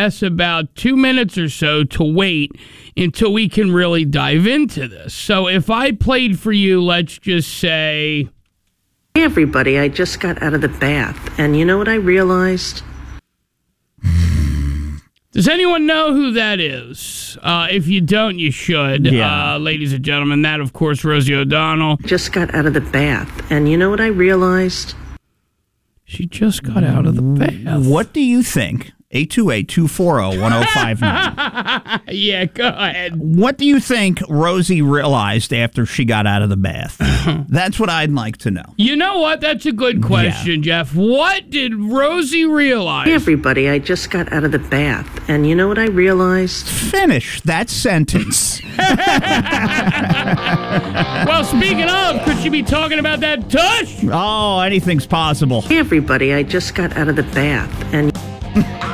guess, about 2 minutes or so to wait until we can really dive into this. So if I played for you, let's just say... Hey, everybody, I just got out of the bath, and you know what I realized? Does anyone know who that is? If you don't, you should. Yeah. Ladies and gentlemen, that, of course, Rosie O'Donnell. Just got out of the bath, and you know what I realized? She just got out of the bath. What do you think? 828-240-1059. Yeah, go ahead. What do you think Rosie realized after she got out of the bath? That's what I'd like to know. You know what? That's a good question, Jeff. What did Rosie realize? Hey, everybody, I just got out of the bath, and you know what I realized? Finish that sentence. Well, speaking of, could she be talking about that tush? Oh, anything's possible. Hey, everybody, I just got out of the bath, and...